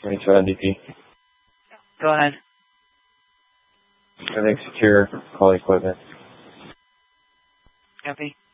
22 NDP. Go ahead. Everything secure, call equipment. Copy.